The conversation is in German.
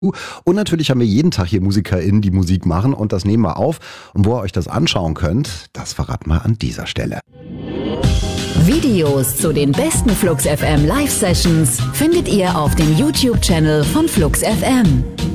Und natürlich haben wir jeden Tag hier MusikerInnen, die Musik machen und das nehmen wir auf. Und wo ihr euch das anschauen könnt, das verraten wir an dieser Stelle. Videos zu den besten Flux FM Live-Sessions findet ihr auf dem YouTube-Channel von Flux FM.